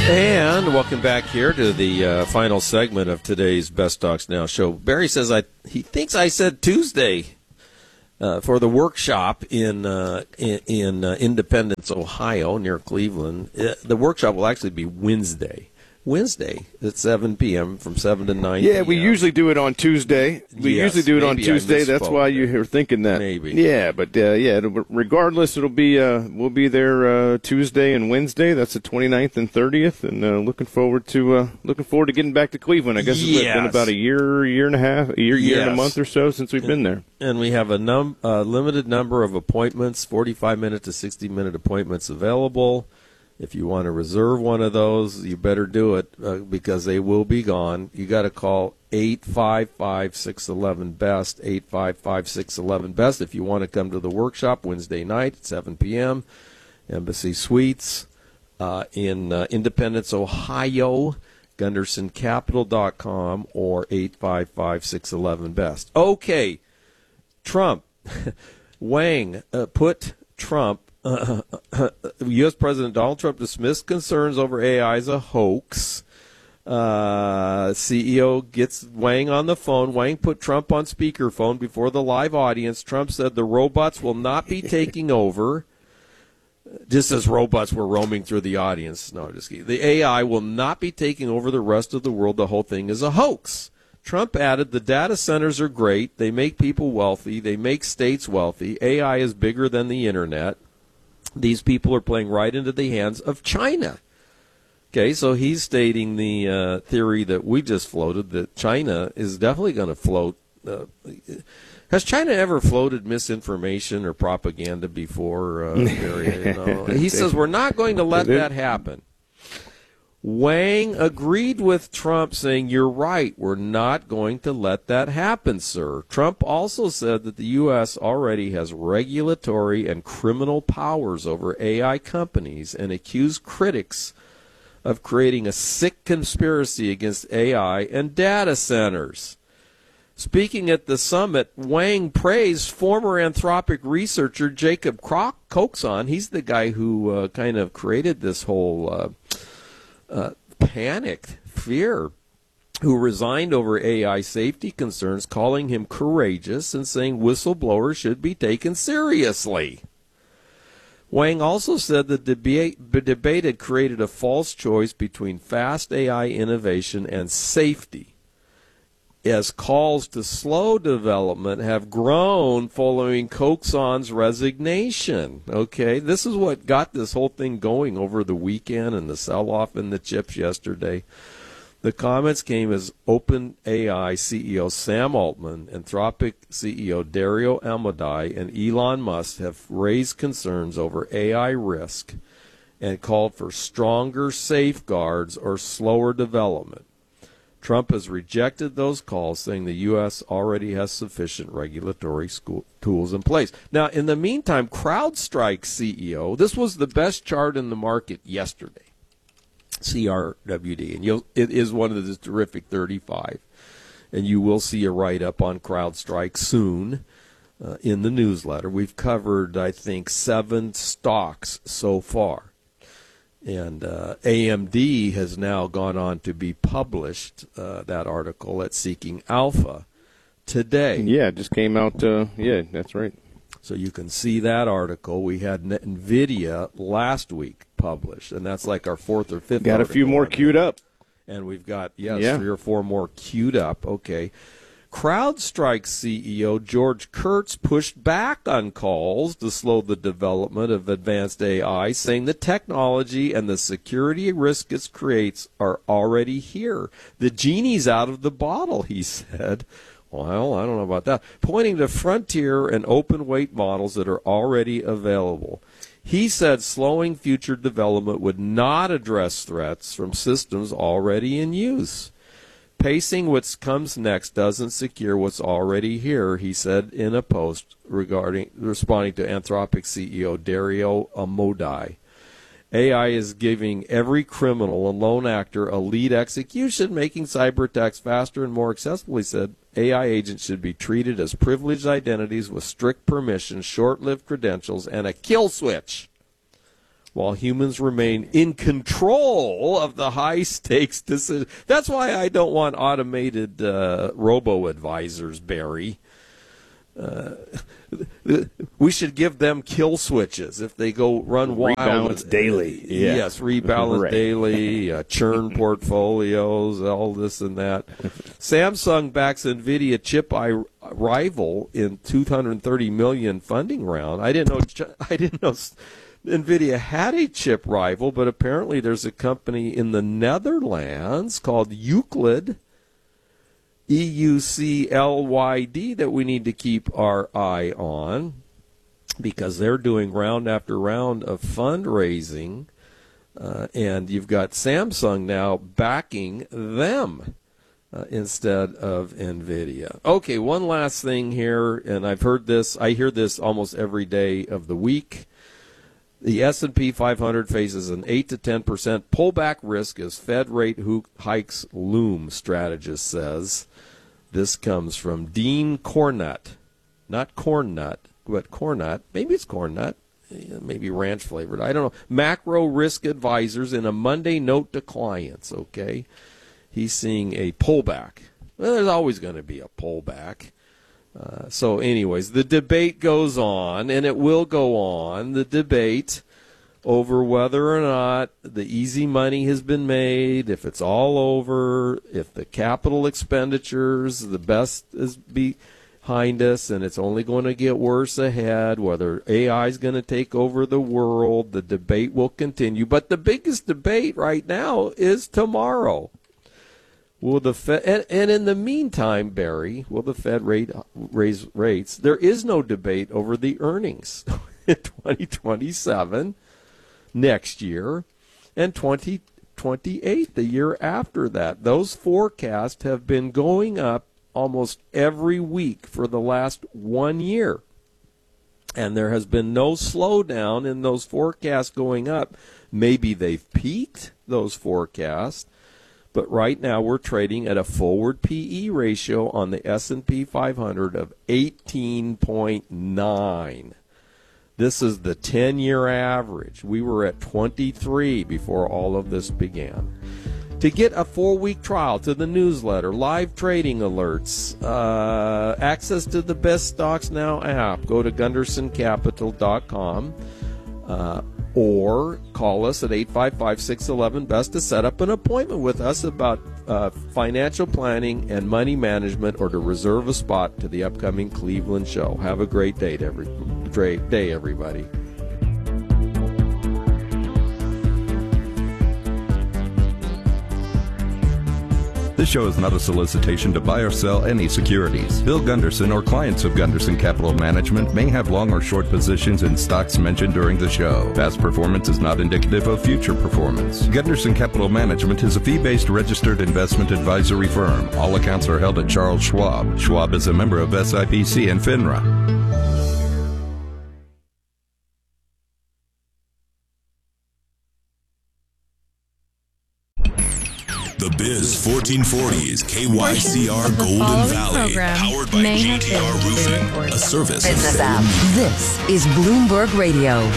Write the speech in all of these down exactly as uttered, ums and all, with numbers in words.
And welcome back here to the uh, final segment of today's Best Docs Now show. Barry says I he thinks I said Tuesday uh, for the workshop in uh, in, in uh, Independence, Ohio, near Cleveland. Uh, the workshop will actually be Wednesday. Wednesday at seven p.m. from seven to nine Yeah, we usually do it on Tuesday. We yes, usually do it on Tuesday. That's why you were thinking that. Maybe. Yeah, but uh, yeah, it'll, regardless, it'll be uh, we'll be there uh, Tuesday and Wednesday. That's the twenty-ninth and thirtieth, and uh, looking forward to uh, looking forward to getting back to Cleveland. I guess it's yes. been about a year, year and a half, a year, year yes. and a month or so since we've and, been there. And we have a num uh, limited number of appointments, forty-five minute to sixty minute appointments available. If you want to reserve one of those, you better do it uh, because they will be gone. You got to call eight five five, six one one, BEST, eight five five, six one one, BEST if you want to come to the workshop Wednesday night at seven p.m. Embassy Suites uh, in uh, Independence, Ohio, Gunderson Capital dot com or eight five five, six one one, BEST. Okay, Trump, Wang uh, put Trump Uh, U S. President Donald Trump dismissed concerns over A I as a hoax. Uh, C E O gets Wang on the phone. Wang put Trump on speakerphone before the live audience. Trump said the robots will not be taking over. Just as robots were roaming through the audience. No, just kidding. The A I will not be taking over the rest of the world. The whole thing is a hoax. Trump added, the data centers are great. They make people wealthy. They make states wealthy. A I is bigger than the Internet. These people are playing right into the hands of China. Okay, so he's stating the uh, theory that we just floated, that China is definitely going to float. Uh, has China ever floated misinformation or propaganda before? Uh, Barry? You know? He says we're not going to let that happen. Wang agreed with Trump, saying, you're right, we're not going to let that happen, sir. Trump also said that the U S already has regulatory and criminal powers over A I companies and accused critics of creating a sick conspiracy against A I and data centers. Speaking at the summit, Wang praised former Anthropic researcher Jacob Coxon. He's the guy who uh, kind of created this whole uh, Uh, panicked fear, who resigned over A I safety concerns, calling him courageous and saying whistleblowers should be taken seriously. Wang also said the debate, the debate had created a false choice between fast A I innovation and safety, as calls to slow development have grown following Coxon's resignation. Okay, this is what got this whole thing going over the weekend and the sell-off in the chips yesterday. The comments came as OpenAI C E O Sam Altman, Anthropic C E O Dario Amodei, and Elon Musk have raised concerns over A I risk and called for stronger safeguards or slower development. Trump has rejected those calls, saying the U S already has sufficient regulatory school tools in place. Now, in the meantime, CrowdStrike C E O, this was the best chart in the market yesterday, C R W D, and you'll, it is one of the terrific thirty-five, and you will see a write-up on CrowdStrike soon uh, in the newsletter. We've covered, I think, seven stocks so far. And uh, A M D has now gone on to be published, uh, that article at Seeking Alpha today. Yeah, it just came out. Uh, yeah, that's right. So you can see that article. We had NVIDIA last week published, and that's like our fourth or fifth Got a few more queued up. And we've got, yes, yeah. three or four more queued up. Okay. CrowdStrike C E O George Kurtz pushed back on calls to slow the development of advanced A I, saying the technology and the security risk it creates are already here. The genie's out of the bottle, he said. Well, I don't know about that. Pointing to frontier and open weight models that are already available. He said slowing future development would not address threats from systems already in use. Pacing what comes next doesn't secure what's already here, he said in a post regarding responding to Anthropic C E O Dario Amodei. A I is giving every criminal and lone actor a lead execution, making cyber attacks faster and more accessible, he said. A I agents should be treated as privileged identities with strict permissions, short-lived credentials, and a kill switch. while humans remain in control of the high-stakes decision. That's why I don't want automated uh, robo-advisors, Barry. Uh, we should give them kill switches if they go run wild. Rebalance daily. Yeah. Yes, rebalance right. daily, uh, churn portfolios, all this and that. Samsung backs NVIDIA chip I- rival in two hundred thirty million dollars funding round. I didn't know. I didn't know NVIDIA had a chip rival, but apparently there's a company in the Netherlands called Euclid. E U C L Y D that we need to keep our eye on because they're doing round after round of fundraising, uh, and you've got Samsung now backing them uh, instead of NVIDIA. Okay, one last thing here, and I've heard this, I hear this almost every day of the week. The S and P five hundred faces an eight to ten percent pullback risk as Fed rate hikes loom, strategist says. This comes from Dean Cornut, not corn nut, but cornut. Maybe it's corn nut, maybe ranch flavored. I don't know. Macro risk advisors in a Monday note to clients, okay? He's seeing a pullback. Well, there's always going to be a pullback. Uh, so anyways, the debate goes on, and it will go on, the debate over whether or not the easy money has been made, if it's all over, if the capital expenditures, the best is behind us, and it's only going to get worse ahead, whether A I is going to take over the world. The debate will continue. But the biggest debate right now is tomorrow. Will the Fed, and, and in the meantime, Barry, will the Fed rate, raise rates? There is no debate over the earnings in twenty twenty-seven, next year, and twenty twenty-eight, the year after that. Those forecasts have been going up almost every week for the last one year. And there has been no slowdown in those forecasts going up. Maybe they've peaked, those forecasts. But right now we're trading at a forward P E ratio on the S and P five hundred of eighteen point nine. This is the ten-year average. We were at twenty-three before all of this began. To get a four-week trial to the newsletter, live trading alerts, uh, access to the Best Stocks Now app, go to gunderson capital dot com. Uh, or call us at eight five five, six one one, B E S T to set up an appointment with us about uh, financial planning and money management, or to reserve a spot to the upcoming Cleveland show. Have a great day, every, great day everybody. This show is not a solicitation to buy or sell any securities. Bill Gunderson or clients of Gunderson Capital Management may have long or short positions in stocks mentioned during the show. Past performance is not indicative of future performance. Gunderson Capital Management is a fee-based registered investment advisory firm. All accounts are held at Charles Schwab. Schwab is a member of S I P C and FINRA. The Biz fourteen forty is K Y C R Golden Valley, powered by G T R Roofing, a service Business app. This is Bloomberg Radio.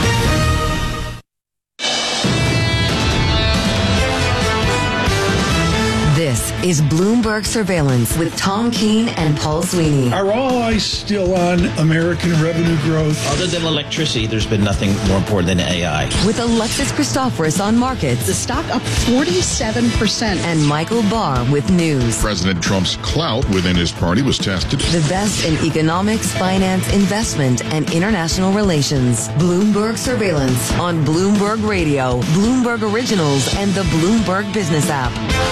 This is Bloomberg Surveillance with Tom Keene and Paul Sweeney. Are all eyes still on American revenue growth? Other than electricity, there's been nothing more important than A I. With Alexis Christoforous on markets. The stock up forty-seven percent. And Michael Barr with news. President Trump's clout within his party was tested. The best in economics, finance, investment, and international relations. Bloomberg Surveillance on Bloomberg Radio, Bloomberg Originals, and the Bloomberg Business app.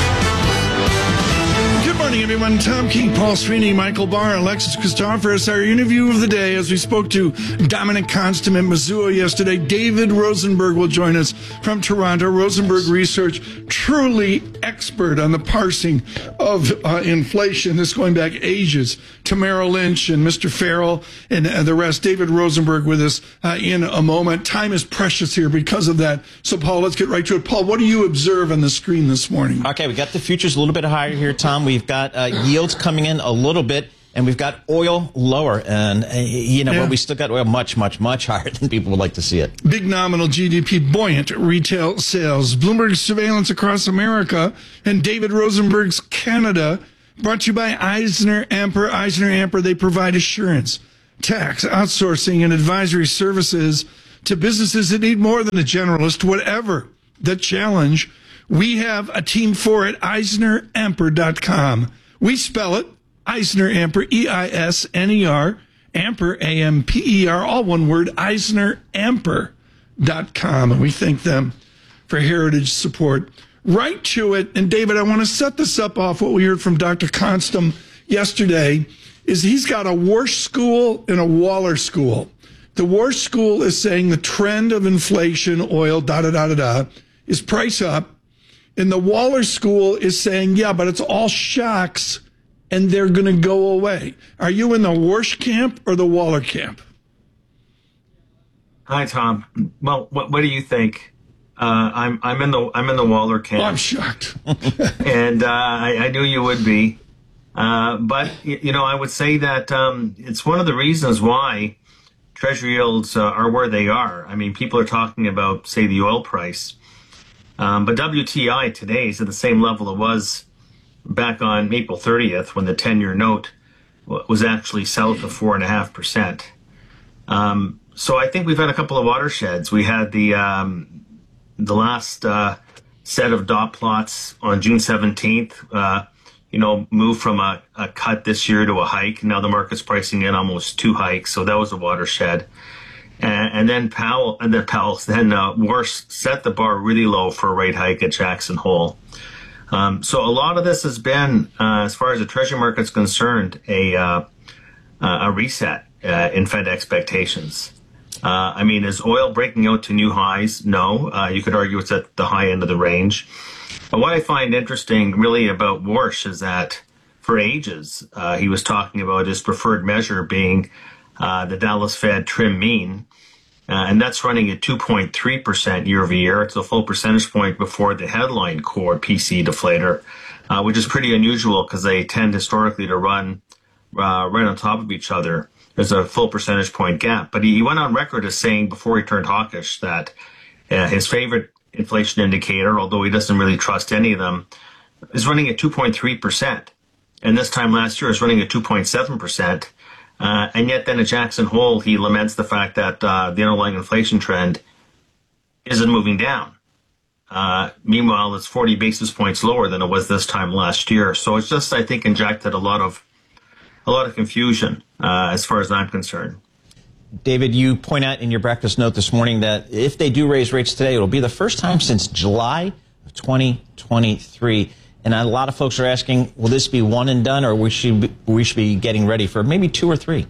Good morning, everyone. Tom Keene, Paul Sweeney, Michael Barr, Alexis Christoforous. Our interview of the day, as we spoke to Dominic Constam at Missoula yesterday. David Rosenberg will join us from Toronto. Rosenberg Research, truly expert on the parsing of uh, inflation. This going back ages to Merrill Lynch and Mister Farrell and uh, the rest. David Rosenberg with us uh, in a moment. Time is precious here because of that. So, Paul, let's get right to it. Paul, what do you observe on the screen this morning? Okay, we got the futures a little bit higher here, Tom. We've got uh, yields coming in a little bit And we've got oil lower, and, uh, you know, Yeah. but we still got oil much, much, much higher than people would like to see it. Big nominal G D P, buoyant retail sales, Bloomberg surveillance across America, and David Rosenberg's Canada, brought to you by Eisner Amper. Eisner Amper, they provide assurance, tax, outsourcing, and advisory services to businesses that need more than a generalist, whatever the challenge. We have a team for it, eisner amper dot com. We spell it Eisner Amper, E I S N E R, Amper, A M P E R, all one word, eisner amper dot com. And we thank them for heritage support. Right to it. And David, I want to set this up off what we heard from Doctor Constam yesterday, is he's got a Warsh school and a Waller school. The Warsh school is saying the trend of inflation, oil, da-da-da-da-da, is price up. And the Waller school is saying, yeah, but it's all shocks, and they're going to go away. Are you in the Warsh camp or the Waller camp? Hi, Tom. Well, what, what do you think? Uh, I'm I'm in the I'm in the Waller camp. Oh, I'm shocked, and uh, I, I knew you would be. Uh, but you know, I would say that um, it's one of the reasons why Treasury yields uh, are where they are. I mean, people are talking about, say, the oil price, um, but W T I today is at the same level it was back on April thirtieth, when the ten-year note was actually south of four and a half percent. Um, so I think we've had a couple of watersheds. We had the um, the last uh, set of dot plots on June seventeenth. Uh, you know, move from a, a cut this year to a hike. Now the market's pricing in almost two hikes, so that was a watershed. And, and then Powell, and then Powell, then uh, Warsh set the bar really low for a rate hike at Jackson Hole. Um, so a lot of this has been, uh, as far as the Treasury market's concerned, a uh, a reset uh, in Fed expectations. Uh, I mean, is oil breaking out to new highs? No. Uh, you could argue it's at the high end of the range. But what I find interesting really about Warsh is that for ages, uh, he was talking about his preferred measure being uh, the Dallas Fed trim mean. Uh, and that's running at two point three percent year over year. It's a full percentage point before the headline core P C deflator, uh, which is pretty unusual because they tend historically to run uh, right on top of each other. There's a full percentage point gap. But he, he went on record as saying before he turned hawkish that uh, his favorite inflation indicator, although he doesn't really trust any of them, is running at two point three percent. And this time last year is running at two point seven percent. Uh, and yet then at Jackson Hole, he laments the fact that uh, the underlying inflation trend isn't moving down. Uh, meanwhile, it's forty basis points lower than it was this time last year. So it's just, I think, injected a lot of a lot of confusion uh, as far as I'm concerned. David, you point out in your breakfast note this morning that if they do raise rates today, it'll be the first time since July of twenty twenty-three. And a lot of folks are asking, will this be one and done, or we should be, we should be getting ready for maybe two or three?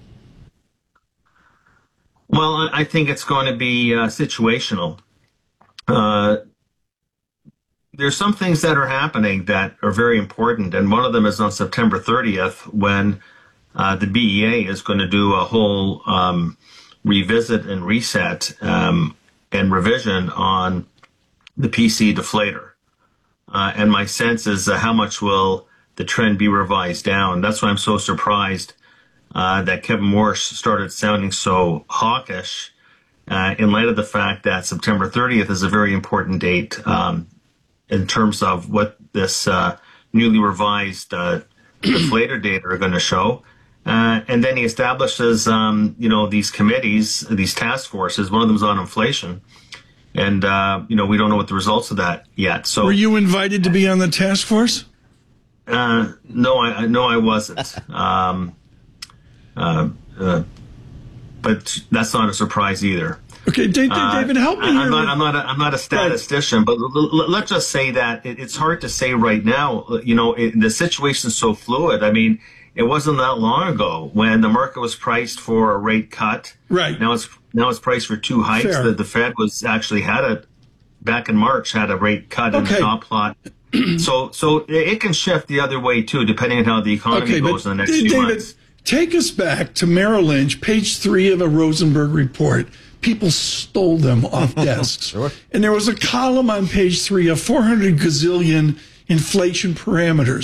Well, I think it's going to be uh, situational. Uh, there's some things that are happening that are very important, and one of them is on September thirtieth when uh, the B E A is going to do a whole um, revisit and reset um, and revision on the P C deflator. Uh, and my sense is uh, how much will the trend be revised down? That's why I'm so surprised uh, that Kevin Warsh started sounding so hawkish uh, in light of the fact that September thirtieth is a very important date um, in terms of what this uh, newly revised uh, deflator data are going to show. Uh, and then he establishes, um, you know, these committees, these task forces. One of them is on inflation. And, uh, you know, we don't know what the results of that yet. So, were you invited to be on the task force? Uh, no, I no, I wasn't. Um, uh, uh, but that's not a surprise either. Okay, David, uh, David help me I, here. I'm not, I'm not, a, I'm not a statistician, but l- l- let's just say that it, it's hard to say right now. You know, it, the situation's so fluid. I mean, it wasn't that long ago when the market was priced for a rate cut. Right. Now it's now it's priced for two hikes. Fair. That the Fed was actually had a back in March had a rate cut in Okay. the dot plot. so so it can shift the other way too, depending on how the economy Okay, goes but in the next D- few David, months. take us back to Merrill Lynch, page three of a Rosenberg report. People stole them off desks. Sure. And there was a column on page three of four hundred gazillion inflation parameters.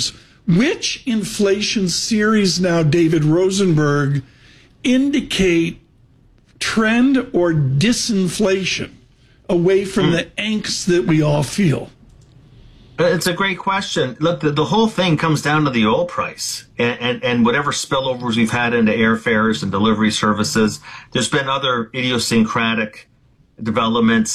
Which inflation series now, David Rosenberg, indicate trend or disinflation away from mm. the angst that we all feel? It's a great question. Look, the, the whole thing comes down to the oil price and, and, and whatever spillovers we've had into airfares and delivery services. There's been other idiosyncratic developments